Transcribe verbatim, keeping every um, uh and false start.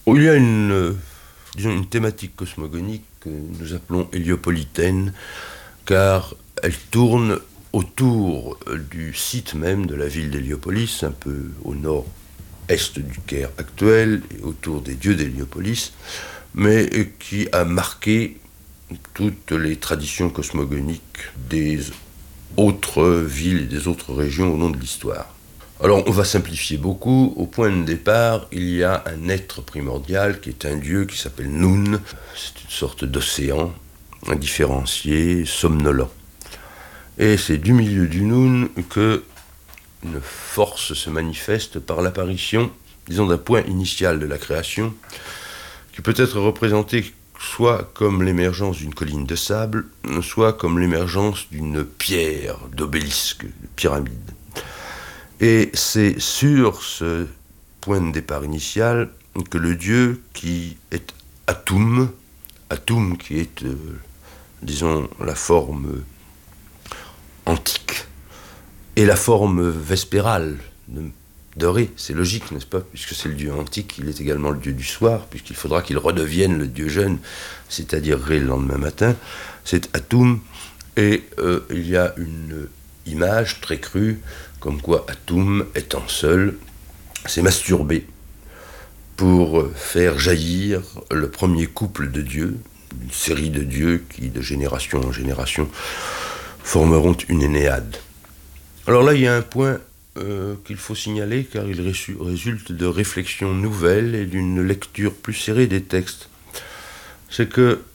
Il y a une, euh, disons une thématique cosmogonique que nous appelons héliopolitaine, car elle tourne autour du site même de la ville d'Héliopolis, un peu au nord-est du Caire actuel, et autour des dieux d'Héliopolis, mais qui a marqué toutes les traditions cosmogoniques des autres villes et des autres régions au long de l'histoire. Alors on va simplifier beaucoup. Au point de départ, il y a un être primordial qui est un dieu qui s'appelle Nun. C'est une sorte d'océan indifférencié, somnolent. Et c'est du milieu du Nun que une force se manifeste par l'apparition, disons, d'un point initial de la création, qui peut être représenté soit comme l'émergence d'une colline de sable, soit comme l'émergence d'une pierre, d'obélisque, de pyramide. Et c'est sur ce point de départ initial que le dieu qui est Atum, Atum qui est, euh, disons, la forme antique, et la forme vespérale de, de Ré, c'est logique, n'est-ce pas? Puisque c'est le dieu antique, il est également le dieu du soir, puisqu'il faudra qu'il redevienne le dieu jeune, c'est-à-dire Ré le lendemain matin. C'est Atum, et euh, il y a une image très crue, comme quoi Atum, étant seul, s'est masturbé pour faire jaillir le premier couple de dieux, une série de dieux qui, de génération en génération, formeront une Énéade. Alors là, il y a un point euh, qu'il faut signaler, car il résulte de réflexions nouvelles et d'une lecture plus serrée des textes. C'est que